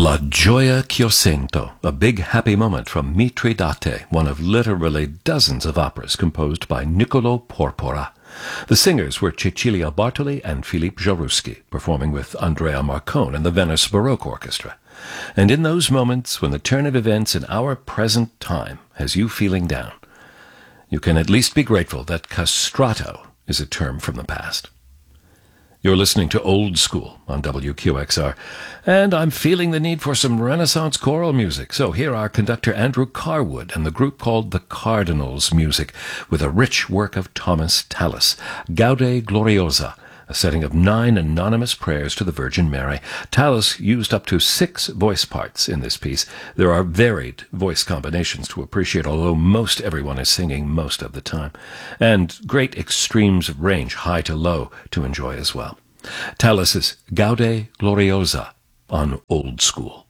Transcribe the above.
La Gioia ch'io sento, a big happy moment from Mitridate, one of literally dozens of operas composed by Niccolo Porpora. The singers were Cecilia Bartoli and Philippe Jaruski, performing with Andrea Marcone and the Venice Baroque Orchestra. And in those moments when the turn of events in our present time has you feeling down, you can at least be grateful that castrato is a term from the past. You're listening to Old School on WQXR, and I'm feeling the need for some Renaissance choral music. So here are conductor Andrew Carwood and the group called the Cardinals Music with a rich work of Thomas Tallis, Gaude Gloriosa, a setting of 9 anonymous prayers to the Virgin Mary. Tallis used up to 6 voice parts in this piece. There are varied voice combinations to appreciate, although most everyone is singing most of the time, and great extremes of range, high to low, to enjoy as well. Tallis's Gaude Gloriosa on Old School.